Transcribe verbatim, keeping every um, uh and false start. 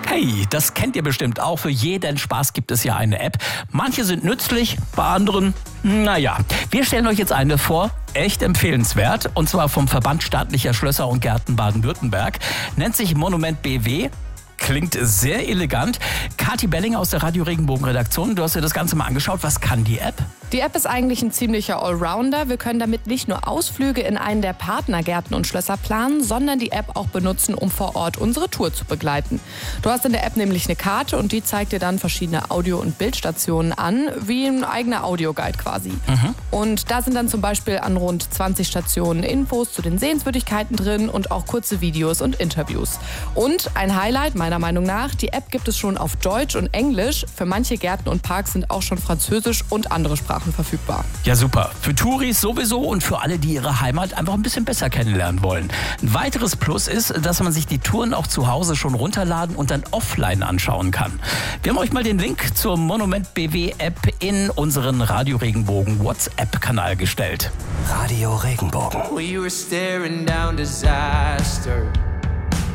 Hey, das kennt ihr bestimmt auch. Für jeden Spaß gibt es ja eine App. Manche sind nützlich, bei anderen, naja. Wir stellen euch jetzt eine vor, echt empfehlenswert. Und zwar vom Verband Staatlicher Schlösser und Gärten Baden-Württemberg. Nennt sich Monument B W. Klingt sehr elegant. Kathi Belling aus der Radio Regenbogen Redaktion, du hast dir das Ganze mal angeschaut. Was kann die App? Die App ist eigentlich ein ziemlicher Allrounder. Wir können damit nicht nur Ausflüge in einen der Partnergärten und Schlösser planen, sondern die App auch benutzen, um vor Ort unsere Tour zu begleiten. Du hast in der App nämlich eine Karte und die zeigt dir dann verschiedene Audio- und Bildstationen an, wie ein eigener Audioguide quasi. Mhm. Und da sind dann zum Beispiel an rund zwanzig Stationen Infos zu den Sehenswürdigkeiten drin und auch kurze Videos und Interviews. Und ein Highlight meiner Meinung nach, die App gibt es schon auf Deutsch und Englisch. Für manche Gärten und Parks sind auch schon Französisch und andere Sprachen verfügbar. Ja, super. Für Touris sowieso und für alle, die ihre Heimat einfach ein bisschen besser kennenlernen wollen. Ein weiteres Plus ist, dass man sich die Touren auch zu Hause schon runterladen und dann offline anschauen kann. Wir haben euch mal den Link zur Monument B W App in unseren Radio Regenbogen WhatsApp-Kanal gestellt. Radio Regenbogen. We were staring down disaster.